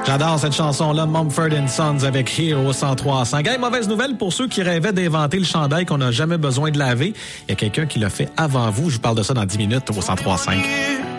J'adore cette chanson-là, Mumford & Sons avec Hero 103.5. Hey, mauvaise nouvelle pour ceux qui rêvaient d'inventer le chandail qu'on n'a jamais besoin de laver. Il y a quelqu'un qui l'a fait avant vous. Je vous parle de ça dans 10 minutes au 103.5.